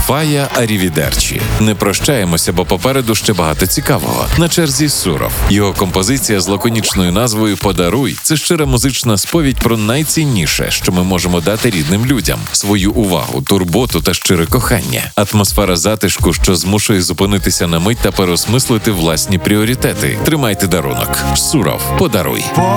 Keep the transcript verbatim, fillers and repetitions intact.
Фая Арівідерчі. Не прощаємося, бо попереду ще багато цікавого. На черзі Суров. Його композиція з лаконічною назвою «Подаруй» – це щира музична сповідь про найцінніше, що ми можемо дати рідним людям – свою увагу, турботу та щире кохання. Атмосфера затишку, що змушує зупинитися на мить та переосмислити власні пріоритети. Тримайте дарунок. Суров. «Подаруй».